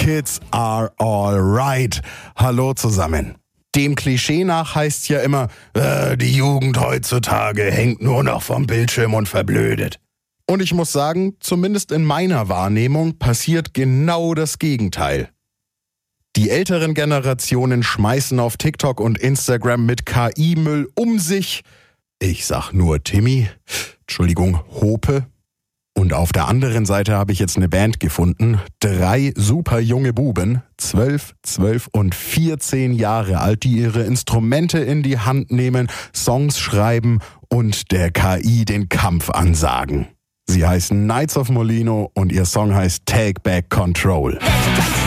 Kids are alright. Hallo zusammen. Dem Klischee nach heißt's ja immer, die Jugend heutzutage hängt nur noch vom Bildschirm und verblödet. Und ich muss sagen, zumindest in meiner Wahrnehmung passiert genau das Gegenteil. Die älteren Generationen schmeißen auf TikTok und Instagram mit KI-Müll um sich. Ich sag nur Hope. Und auf der anderen Seite habe ich jetzt eine Band gefunden. 3 super junge Buben, 12 und 14 Jahre alt, die ihre Instrumente in die Hand nehmen, Songs schreiben und der KI den Kampf ansagen. Sie heißen Knights of Molino und ihr Song heißt Take Back Control.